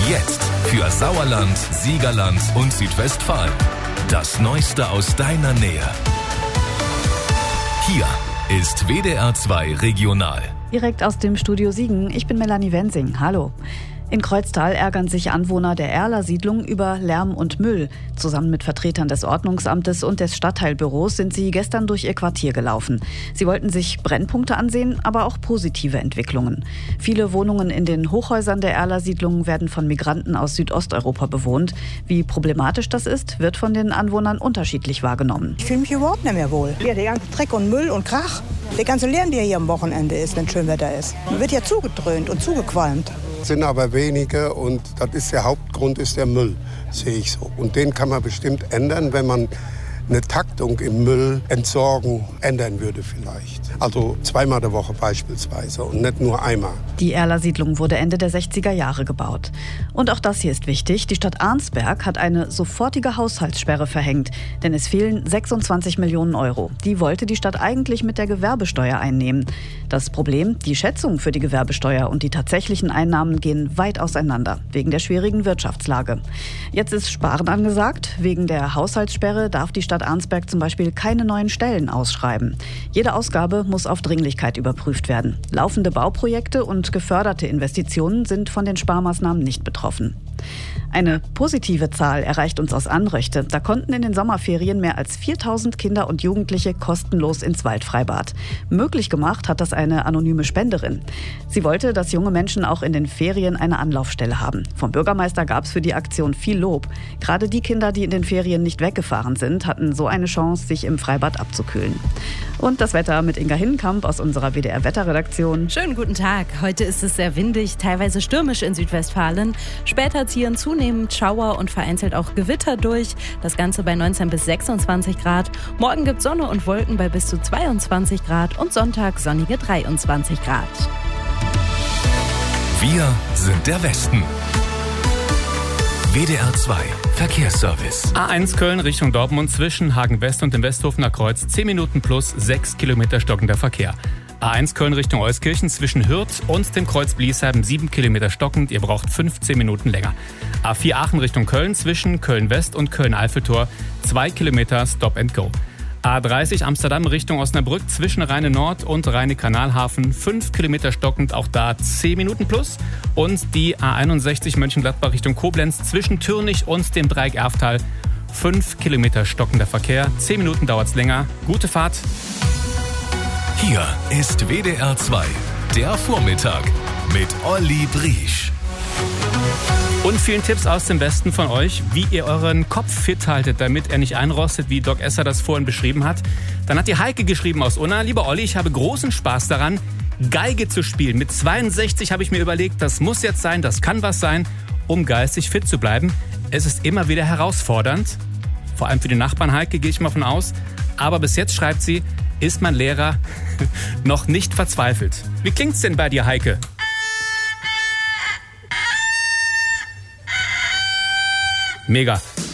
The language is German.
Jetzt für Sauerland, Siegerland und Südwestfalen. Das Neueste aus deiner Nähe. Hier ist WDR 2 Regional. Direkt aus dem Studio Siegen. Ich bin Melanie Wensing. Hallo. In Kreuztal ärgern sich Anwohner der Erler-Siedlung über Lärm und Müll. Zusammen mit Vertretern des Ordnungsamtes und des Stadtteilbüros sind sie gestern durch ihr Quartier gelaufen. Sie wollten sich Brennpunkte ansehen, aber auch positive Entwicklungen. Viele Wohnungen in den Hochhäusern der Erler-Siedlung werden von Migranten aus Südosteuropa bewohnt. Wie problematisch das ist, wird von den Anwohnern unterschiedlich wahrgenommen. Ich fühle mich überhaupt nicht mehr wohl. Hier, der ganze Dreck und Müll und Krach. Der ganze Lärm, der hier am Wochenende ist, wenn schön Wetter ist. Man wird ja zugedröhnt und zugequalmt. Es sind aber wenige und das ist der Hauptgrund, ist der Müll, sehe ich so. Und den kann man bestimmt ändern, wenn man eine Taktung im Müllentsorgen ändern würde vielleicht. Also zweimal der Woche beispielsweise und nicht nur einmal. Die Erler-Siedlung wurde Ende der 60er Jahre gebaut. Und auch das hier ist wichtig. Die Stadt Arnsberg hat eine sofortige Haushaltssperre verhängt. Denn es fehlen 26 Millionen Euro. Die wollte die Stadt eigentlich mit der Gewerbesteuer einnehmen. Das Problem, die Schätzung für die Gewerbesteuer und die tatsächlichen Einnahmen gehen weit auseinander. Wegen der schwierigen Wirtschaftslage. Jetzt ist Sparen angesagt. Wegen der Haushaltssperre darf die Stadt Arnsberg zum Beispiel keine neuen Stellen ausschreiben. Jede Ausgabe muss auf Dringlichkeit überprüft werden. Laufende Bauprojekte und geförderte Investitionen sind von den Sparmaßnahmen nicht betroffen. Eine positive Zahl erreicht uns aus Anröchte. Da konnten in den Sommerferien mehr als 4000 Kinder und Jugendliche kostenlos ins Waldfreibad. Möglich gemacht hat das eine anonyme Spenderin. Sie wollte, dass junge Menschen auch in den Ferien eine Anlaufstelle haben. Vom Bürgermeister gab es für die Aktion viel Lob. Gerade die Kinder, die in den Ferien nicht weggefahren sind, hatten so eine Chance, sich im Freibad abzukühlen. Und das Wetter mit Inga Hinnenkamp aus unserer WDR-Wetterredaktion. Schönen guten Tag. Heute ist es sehr windig, teilweise stürmisch in Südwestfalen. Später ziehen zunehmend Schauer und vereinzelt auch Gewitter durch. Das Ganze bei 19 bis 26 Grad. Morgen gibt es Sonne und Wolken bei bis zu 22 Grad und Sonntag sonnige 23 Grad. Wir sind der Westen. WDR 2 Verkehrsservice. A1 Köln Richtung Dortmund zwischen Hagen-West und dem Westhofener Kreuz 10 Minuten plus 6 Kilometer stockender Verkehr. A1 Köln Richtung Euskirchen zwischen Hürth und dem Kreuz Bliesheim 7 Kilometer stockend. Ihr braucht 15 Minuten länger. A4 Aachen Richtung Köln zwischen Köln-West und Köln-Eiffeltor 2 Kilometer Stop and Go. A30 Amsterdam Richtung Osnabrück zwischen Rheine-Nord und Rheine-Kanalhafen 5 Kilometer stockend, auch da 10 Minuten plus. Und die A61 Mönchengladbach Richtung Koblenz zwischen Türnich und dem Dreieck Erftal 5 Kilometer stockender Verkehr. 10 Minuten dauert's länger. Gute Fahrt. Hier ist WDR 2, der Vormittag mit Olli Briesch. Und vielen Tipps aus dem Westen von euch, wie ihr euren Kopf fit haltet, damit er nicht einrostet, wie Doc Esser das vorhin beschrieben hat. Dann hat die Heike geschrieben aus Unna: Lieber Olli, ich habe großen Spaß daran, Geige zu spielen. Mit 62 habe ich mir überlegt, das muss jetzt sein, das kann was sein, um geistig fit zu bleiben. Es ist immer wieder herausfordernd, vor allem für die Nachbarn, Heike, gehe ich mal von aus. Aber bis jetzt, schreibt sie, ist mein Lehrer noch nicht verzweifelt. Wie klingt's denn bei dir, Heike? Mega.